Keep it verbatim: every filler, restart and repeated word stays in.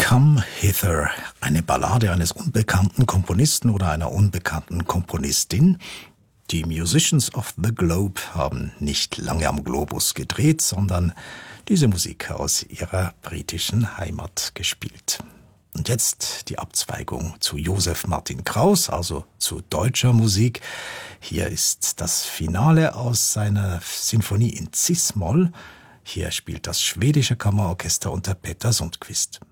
Come Hither, eine Ballade eines unbekannten Komponisten oder einer unbekannten Komponistin. Die Musicians of the Globe haben nicht lange am Globus gedreht, sondern diese Musik aus ihrer britischen Heimat gespielt. Und jetzt die Abzweigung zu Josef Martin Kraus, also zu deutscher Musik. Hier ist das Finale aus seiner Sinfonie in Cis-Moll. Hier spielt das schwedische Kammerorchester unter Peter Sundqvist.